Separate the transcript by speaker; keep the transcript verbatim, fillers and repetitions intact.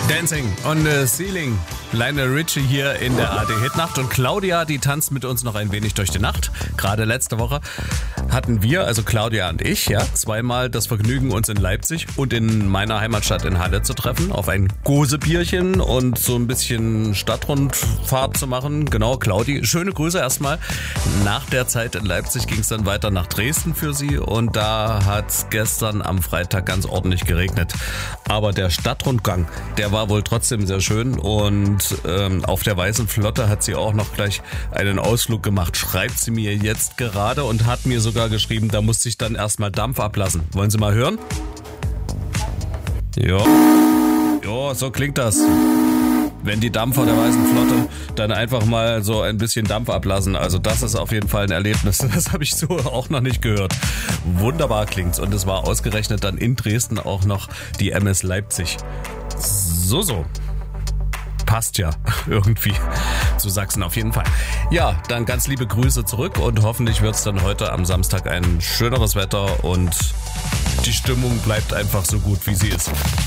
Speaker 1: Dancing on the Ceiling. Lionel Richie hier in der A D-Hitnacht und Claudia, die tanzt mit uns noch ein wenig durch die Nacht. Gerade letzte Woche hatten wir, also Claudia und ich, ja, zweimal das Vergnügen, uns in Leipzig und in meiner Heimatstadt in Halle zu treffen, auf ein Gosebierchen und so ein bisschen Stadtrundfahrt zu machen. Genau, Claudi, schöne Grüße erstmal. Nach der Zeit in Leipzig ging es dann weiter nach Dresden für sie und da hat es gestern am Freitag ganz ordentlich geregnet. Aber der Stadtrundgang, der war wohl trotzdem sehr schön und ähm, auf der Weißen Flotte hat sie auch noch gleich einen Ausflug gemacht, schreibt sie mir jetzt gerade und hat mir sogar geschrieben, da musste ich dann erstmal Dampf ablassen. Wollen Sie mal hören? Ja, ja, so klingt das. Wenn die Dampfer der Weißen Flotte dann einfach mal so ein bisschen Dampf ablassen. Also das ist auf jeden Fall ein Erlebnis. Das habe ich so auch noch nicht gehört. Wunderbar klingt's. Und es war ausgerechnet dann in Dresden auch noch die M S Leipzig. So, so. Passt ja irgendwie zu Sachsen auf jeden Fall. Ja, dann ganz liebe Grüße zurück und hoffentlich wird es dann heute am Samstag ein schöneres Wetter und die Stimmung bleibt einfach so gut, wie sie ist.